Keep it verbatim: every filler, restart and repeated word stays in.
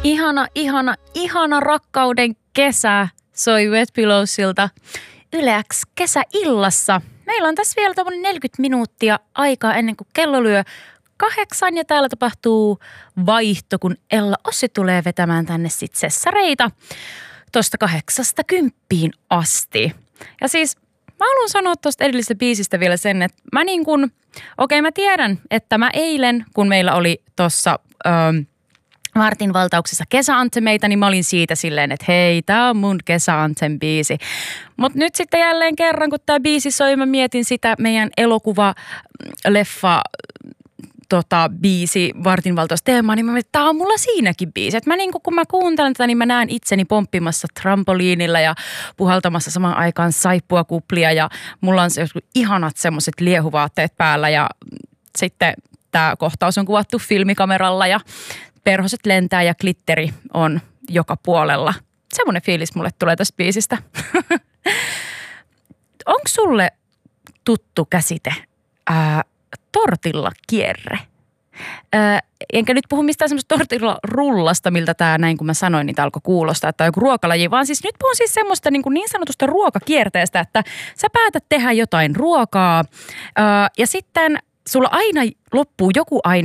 Ihana, ihana, ihana rakkauden kesä soi Wet Pillowsilta Yle X kesäillassa. Meillä on tässä vielä tämmöinen neljäkymmentä minuuttia aikaa ennen kuin kello lyö kahdeksan ja täällä tapahtuu vaihto, kun Ella Ossi tulee vetämään tänne sitten sessareita tuosta kahdeksasta kymppiin asti. Ja siis mä haluan sanoa tuosta edellisestä biisistä vielä sen, että mä niin kuin, okei okay, mä tiedän, että mä eilen, kun meillä oli tuossa Martin valtauksessa kesäantsemeita, niin mä olin siitä silleen, että hei, tää on mun kesäantsem biisi. Mutta nyt sitten jälleen kerran, kun tää biisi soi, mä mietin sitä meidän elokuva-leffa tota, biisi, Martin valtausteemaa, niin mä mietin, että tää on mulla siinäkin biisi. Että mä niin kun mä kuuntelen tätä, niin mä näen itseni pomppimassa trampoliinilla ja puhaltamassa samaan aikaan saippua kuplia ja mulla on se ihanat semmoiset liehuvaatteet päällä ja sitten tää kohtaus on kuvattu filmikameralla ja perhoset lentää ja glitteri on joka puolella. Semmoinen fiilis mulle tulee tästä biisistä. Onko sulle tuttu käsite ää, tortillakierre? Ää, enkä nyt puhu mistään semmoista tortillarullasta, miltä tämä näin kun mä sanoin, niin tämä alkoi kuulostaa, että on joku ruokalaji, vaan siis nyt puhun siis semmoista niin, niin sanotusta ruokakierteestä, että sä päätät tehdä jotain ruokaa ää, ja sitten sulla aina loppuu joku aine